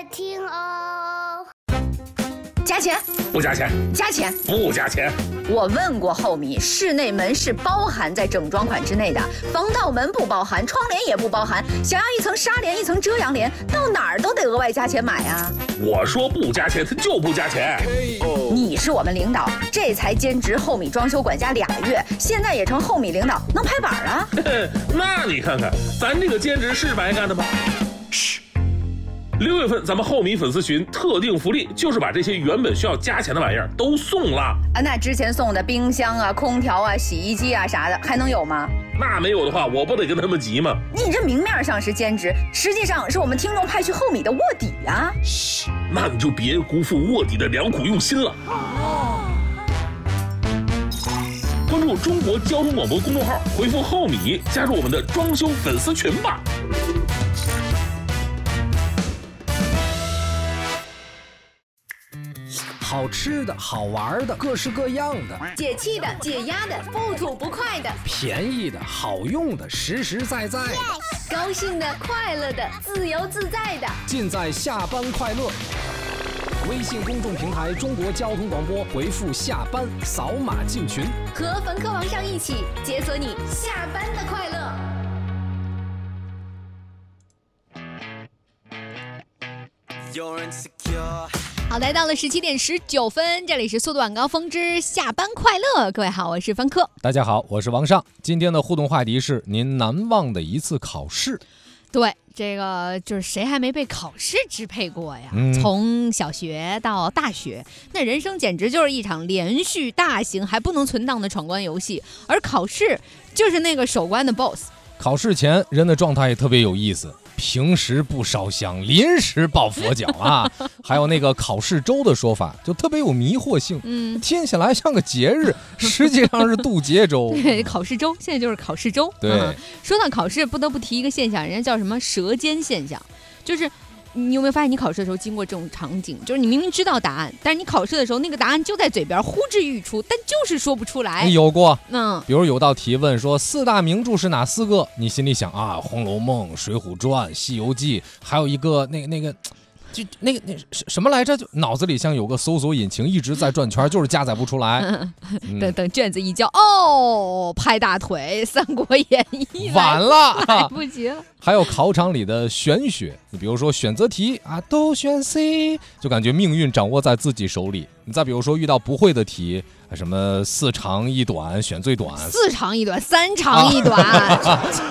听哦。 加钱不加钱？ 加钱不加钱？ 我问过后米，室内门是包含在整装款之内的，防盗门不包含，窗帘也不包含，想要一层纱帘一层遮阳帘，到哪儿都得额外加钱买啊。 我说不加钱，他就不加钱。 你是我们领导，这才兼职后米装修管家2个月，现在也成后米领导，能拍板啊？ 那你看看，咱这个兼职是白干的吗？嘘。6月份咱们后米粉丝群特定福利，就是把这些原本需要加钱的玩意儿都送了啊。那之前送的冰箱啊、空调啊、洗衣机啊啥的还能有吗？ 那没有的话，我不得跟他们急吗？ 你这明面上是兼职，实际上是我们听众派去后米的卧底啊。 嘘，那你就别辜负卧底的良苦用心了。关注中国交通广播公众号，回复后米，加入我们的装修粉丝群吧。 好吃的好玩的各式各样的， 解气的解压的不吐不快的， 便宜的好用的实实在在的， 高兴的快乐的自由自在的， 尽在下班快乐。微信公众平台中国交通广播，回复下班扫码进群， 和冯科王上一起解锁你下班的快乐。好，来到了17点19分，这里是速度晚高峰之下班快乐。各位好，我是芬科。 大家好，我是王尚。今天的互动话题是您难忘的一次考试。 对，这个就是谁还没被考试支配过呀？从小学到大学，那人生简直就是一场连续大型还不能存档的闯关游戏，而考试就是那个守关的 BOSS。 考试前人的状态也特别有意思，平时不烧香，临时抱佛脚啊。还有那个考试周的说法，就特别有迷惑性。听起来像个节日，实际上是渡劫周。 对，考试周现在就是考试周。 对， 说到考试，不得不提一个现象，人家叫什么舌尖现象，就是你有没有发现，你考试的时候经过这种场景，就是你明明知道答案，但是你考试的时候那个答案就在嘴边呼之欲出，但就是说不出来。 有过， 比如有道题问说4大名著是哪4个？你心里想啊，《红楼梦》《水浒传》《西游记》，还有一个那个。就那什么来着？就脑子里像有个搜索引擎一直在转圈，就是加载不出来。 等卷子一交，拍大腿，《三国演义》 晚了， 来不及了。 还有考场里的玄学，你比如说选择题啊，都选 C， 就感觉命运掌握在自己手里。你再比如说遇到不会的题，什么4长1短选最短 ，4长1短，3长1短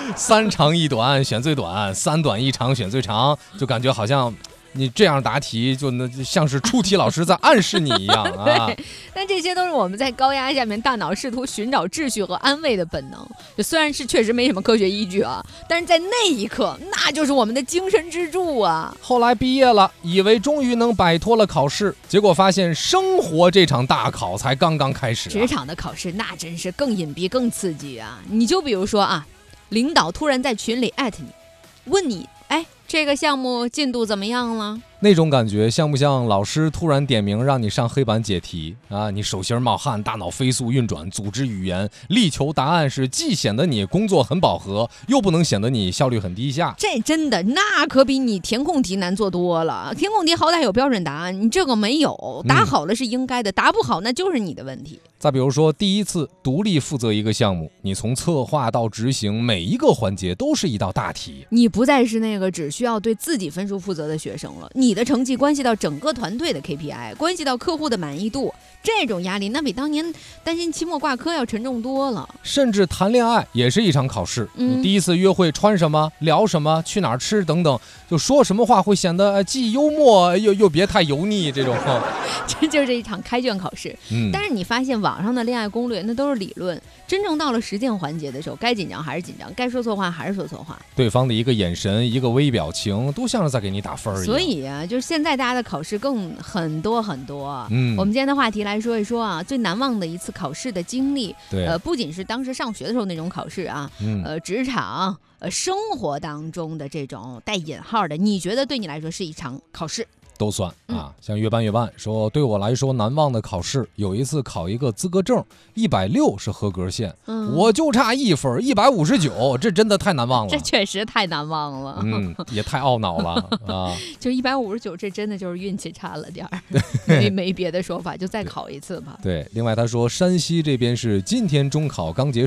，3长1短选最短，3短1长选最长，就感觉好像。你这样答题就像是出题老师在暗示你一样啊！ 对，但这些都是我们在高压下面大脑试图寻找秩序和安慰的本能。就虽然是确实没什么科学依据啊，但是在那一刻，那就是我们的精神支柱啊！ 后来毕业了，以为终于能摆脱了考试，结果发现生活这场大考才刚刚开始。 职场的考试那真是更隐蔽、更刺激啊！你就比如说啊，领导突然在群里艾特你，问你，这个项目进度怎么样了？ 那种感觉像不像老师突然点名让你上黑板解题啊？你手心冒汗，大脑飞速运转，组织语言，力求答案是既显得你工作很饱和，又不能显得你效率很低下。 这真的那可比你填空题难做多了。填空题好歹有标准答案，你这个没有，答好了是应该的，答不好那就是你的问题。 再比如说第一次独立负责一个项目，你从策划到执行，每一个环节都是一道大题。 你不再是那个只需要对自己分数负责的学生了，你的成绩关系到整个团队的 KPI， 关系到客户的满意度，这种压力那比当年担心期末挂科要沉重多了。 甚至谈恋爱也是一场考试，你第一次约会穿什么，聊什么，去哪儿吃等等，就说什么话会显得既幽默又别太油腻，这种这就是一场开卷考试。但是你发现网上的恋爱攻略那都是理论，真正到了实践环节的时候，该紧张还是紧张，该说错话还是说错话， 对方的一个眼神一个微表情都像是在给你打分一样。 所以啊，就是现在大家的考试更很多很多。我们今天的话题来说一说啊，最难忘的一次考试的经历。 对， 不仅是当时上学的时候那种考试啊，职场生活当中的这种带引号的，你觉得对你来说是一场考试？ 都算啊。像月半说，对我来说难忘的考试，有一次考一个资格证，160是合格线，我就差1分，159，这真的太难忘了。 这确实太难忘了， 也太懊恼了啊！ 就159，这真的就是运气差了点儿，没别的说法，就再考一次吧。 对，另外他说，山西这边是今天中考刚结束。